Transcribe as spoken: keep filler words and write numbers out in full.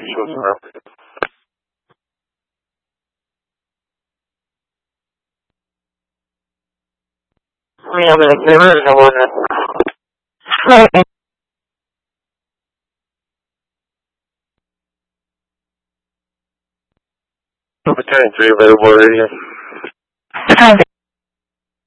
Show some reference. Yeah, but there is no one. Battalion three available right here.